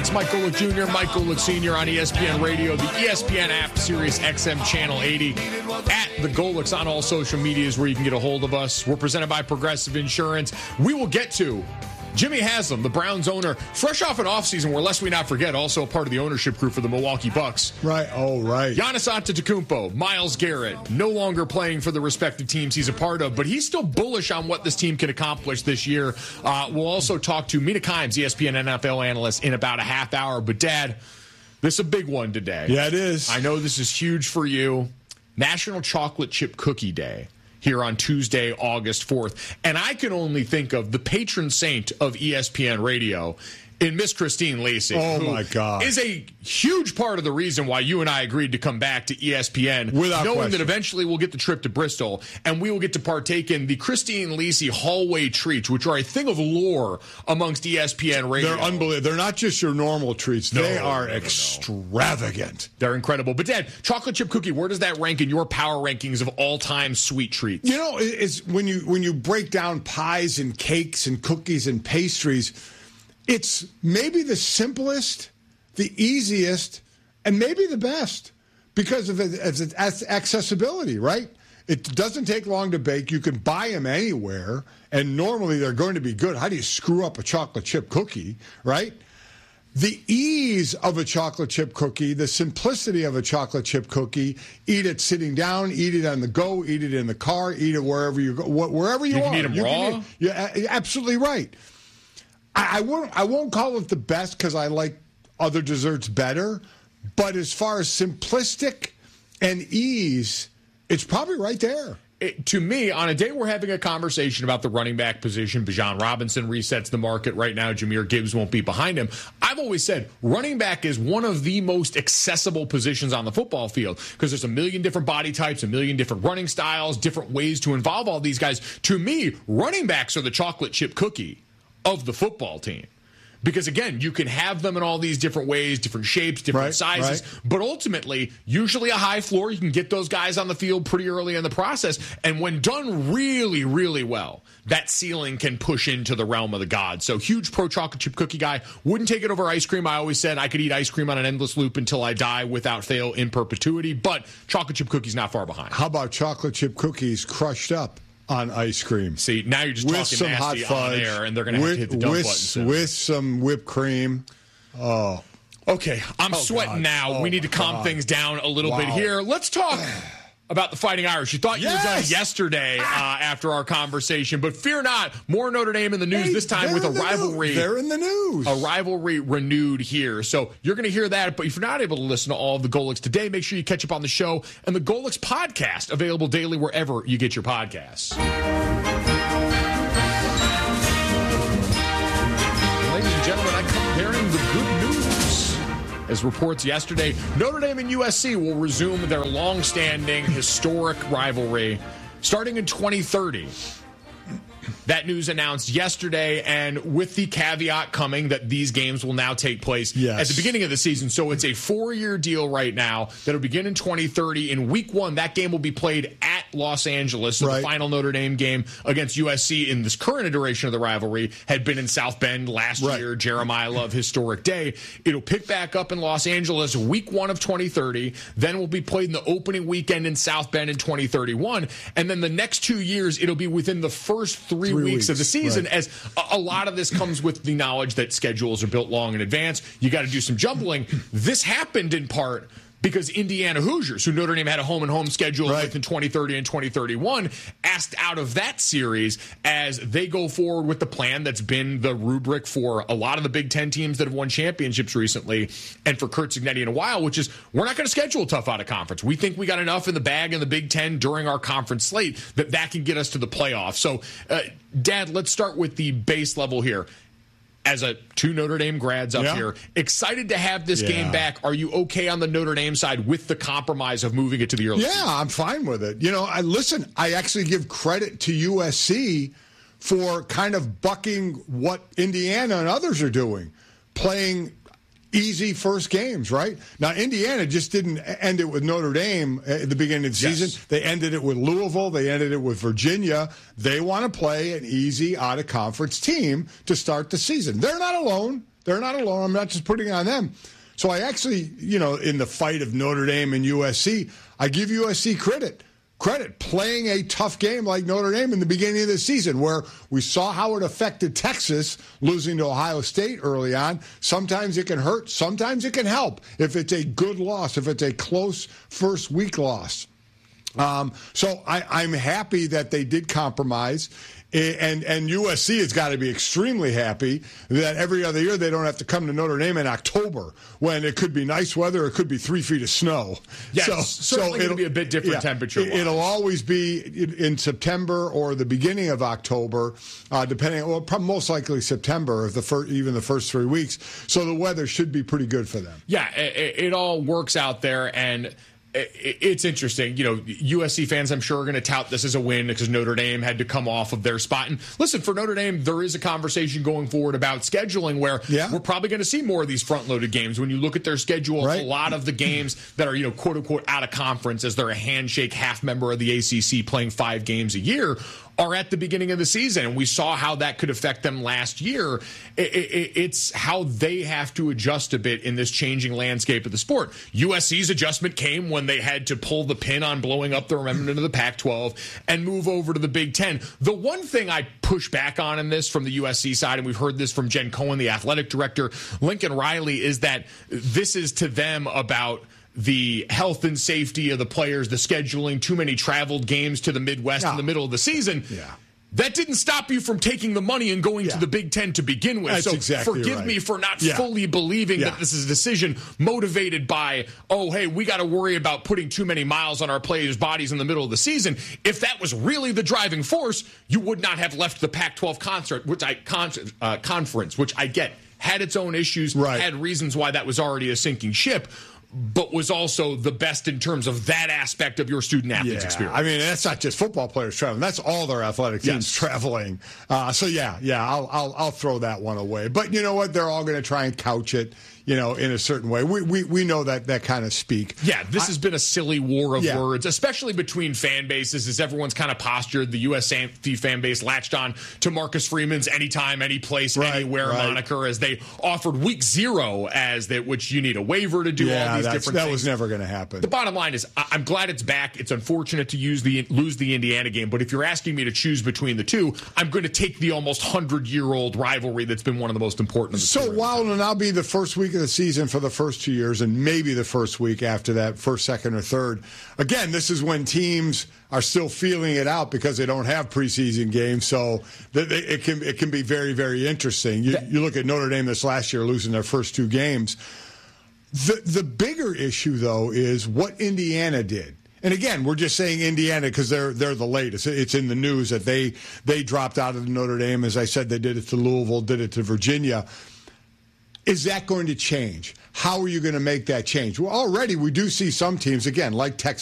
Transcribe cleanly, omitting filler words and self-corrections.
It's Mike Golick Jr., Mike Golick Sr. on ESPN Radio, the ESPN app, Sirius XM Channel 80, at the Golicks on all social medias where you can get a hold of us. We're presented by Progressive Insurance. We will get to Jimmy Haslam, the Browns owner, fresh off an offseason where, lest we not forget, also a part of the ownership crew for the Milwaukee Bucks. Right. Oh, right. Giannis Antetokounmpo, Myles Garrett, no longer playing for the respective teams he's a part of, but he's still bullish on what this team can accomplish this year. We'll also talk to Mina Kimes, ESPN NFL analyst, in about a half hour. But, Dad, this is a big one today. Yeah, it is. I know this is huge for you. National Chocolate Chip Cookie Day here on Tuesday, August 4th. And I can only think of the patron saint of ESPN Radio in Miss Christine Lacey. Oh, my God. Is a huge part of the reason why you and I agreed to come back to ESPN. Without knowing question. that eventually we'll get the trip to Bristol and we will get to partake in the Christine Lacey hallway treats, which are a thing of lore amongst ESPN Radio. They're unbelievable. They're not just your normal treats. They are no. extravagant. They're incredible. But, Dad, chocolate chip cookie, where does that rank in your power rankings of all-time sweet treats? You know, it's when you break down pies and cakes and cookies and pastries, it's maybe the simplest, the easiest, and maybe the best because of its accessibility, right? It doesn't take long to bake. You can buy them anywhere, and normally they're going to be good. How do you screw up a chocolate chip cookie, right? The ease of a chocolate chip cookie, the simplicity of a chocolate chip cookie, eat it sitting down, eat it on the go, eat it in the car, eat it wherever you go, wherever you are. You can eat them raw? You're absolutely right. I won't call it the best because I like other desserts better, but as far as simplistic and ease, it's probably right there. To me, on a day we're having a conversation about the running back position, Bijan Robinson resets the market right now. Jahmyr Gibbs won't be behind him. I've always said running back is one of the most accessible positions on the football field because there's a million different body types, a million different running styles, different ways to involve all these guys. To me, running backs are the chocolate chip cookie of the football team. Because, again, you can have them in all these different ways, different shapes, different sizes. Right. But ultimately, usually a high floor. You can get those guys on the field pretty early in the process. And when done really, really well, that ceiling can push into the realm of the gods. So huge pro chocolate chip cookie guy. Wouldn't take it over ice cream. I always said I could eat ice cream on an endless loop until I die without fail in perpetuity. But chocolate chip cookies not far behind. How about chocolate chip cookies crushed up on ice cream? See, now you're just with talking some nasty hot fudge, on air, and they're going to have to hit the dump button soon. With some whipped cream. Oh. Okay, I'm sweating now. We need to calm things down a little bit here. Let's talk about the Fighting Irish. You thought you were done yesterday after our conversation, but fear not, more Notre Dame in the news, this time with a rivalry. They're in the news. A rivalry renewed here. So you're going to hear that, but if you're not able to listen to all of the Golicks today, make sure you catch up on the show and the Golicks podcast, available daily wherever you get your podcasts. Ladies and gentlemen, I come bearing the good news. As reports yesterday, Notre Dame and USC will resume their long-standing historic rivalry starting in 2030. That news announced yesterday, and with the caveat coming that these games will now take place at the beginning of the season. So it's a 4-year deal right now that will begin in 2030. In week 1, that game will be played at Los Angeles. So the final Notre Dame game against USC in this current iteration of the rivalry had been in South Bend last year, Jeremiah Love Historic Day. It'll pick back up in Los Angeles week 1 of 2030. Then will be played in the opening weekend in South Bend in 2031. And then the next 2 years, it'll be within the first 3 weeks of the season, as a lot of this comes with the knowledge that schedules are built long in advance. You got to do some jumbling. This happened in part because Indiana Hoosiers, who Notre Dame had a home-and-home schedule with in 2030 and 2031, asked out of that series as they go forward with the plan that's been the rubric for a lot of the Big Ten teams that have won championships recently, and for Curt Cignetti in a while, which is we're not going to schedule tough out of conference. We think we got enough in the bag in the Big Ten during our conference slate that can get us to the playoffs. So, Dad, let's start with the base level here. As two Notre Dame grads up here, excited to have this game back. Are you okay on the Notre Dame side with the compromise of moving it to the early season? Yeah, I'm fine with it. You know, I actually give credit to USC for kind of bucking what Indiana and others are doing, playing easy first games, right? Now, Indiana just didn't end it with Notre Dame at the beginning of the season. They ended it with Louisville. They ended it with Virginia. They want to play an easy, out-of-conference team to start the season. They're not alone. They're not alone. I'm not just putting it on them. So I actually, in the fight of Notre Dame and USC, I give USC credit playing a tough game like Notre Dame in the beginning of the season, where we saw how it affected Texas losing to Ohio State early on. Sometimes it can hurt. Sometimes it can help if it's a good loss, if it's a close first week loss. So I'm happy that they did compromise. And USC has got to be extremely happy that every other year they don't have to come to Notre Dame in October when it could be nice weather, it could be 3 feet of snow. Yes, certainly going to be a bit different temperature. It'll always be in September or the beginning of October, depending. Well, most likely September, even the first 3 weeks. So the weather should be pretty good for them. Yeah, it all works out there, and it's interesting. USC fans, I'm sure, are going to tout this as a win because Notre Dame had to come off of their spot. And listen, for Notre Dame, there is a conversation going forward about scheduling where we're probably going to see more of these front-loaded games. When you look at their schedule, a lot of the games that are, quote-unquote, out of conference, as they're a handshake half member of the ACC playing 5 games a year, are at the beginning of the season. And we saw how that could affect them last year. It's how they have to adjust a bit in this changing landscape of the sport. USC's adjustment came when they had to pull the pin on blowing up the remnant of the Pac-12 and move over to the Big Ten. The one thing I push back on in this from the USC side, and we've heard this from Jen Cohen, the athletic director, Lincoln Riley, is that this is to them about the health and safety of the players, the scheduling, too many traveled games to the Midwest in the middle of the season. Yeah. That didn't stop you from taking the money and going to the Big Ten to begin with. That's so exactly forgive me for not fully believing that this is a decision motivated by, we got to worry about putting too many miles on our players' bodies in the middle of the season. If that was really the driving force, you would not have left the Pac-12 conference, which I get had its own issues, had reasons why that was already a sinking ship, but was also the best in terms of that aspect of your student-athlete's experience. I mean, that's not just football players traveling. That's all their athletic teams traveling. I'll throw that one away. But you know what? They're all going to try and couch it, in a certain way. We know that kind of speak. Yeah, this has been a silly war of words, especially between fan bases, as everyone's kind of postured. The USC fan base latched on to Marcus Freeman's anytime, any place, anywhere moniker, as they offered week 0 as that, which you need a waiver to do all these different things. That was never going to happen. The bottom line is, I'm glad it's back. It's unfortunate to lose the Indiana game, but if you're asking me to choose between the two, I'm going to take the almost 100-year-old rivalry that's been one of the most important of the So while it'll now be the first week of the season for the first 2 years, and maybe the first week after that, first, second, or third, again, this is when teams are still feeling it out because they don't have preseason games, so it can be very, very interesting. You look at Notre Dame this last year losing their first 2 games. The bigger issue, though, is what Indiana did. And again, we're just saying Indiana because they're the latest. It's in the news that they dropped out of Notre Dame. As I said, they did it to Louisville, did it to Virginia. Is that going to change? How are you going to make that change? Well, already we do see some teams, again, like Texas